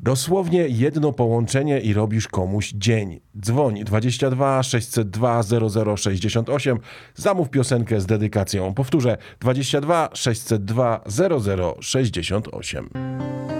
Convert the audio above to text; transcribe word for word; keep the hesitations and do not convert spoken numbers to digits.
Dosłownie jedno połączenie i robisz komuś dzień. Dzwoń dwadzieścia dwa sześćset dwa zero zero sześćdziesiąt osiem, zamów piosenkę z dedykacją. Powtórzę, dwadzieścia dwa sześćset dwa zero zero sześćdziesiąt osiem.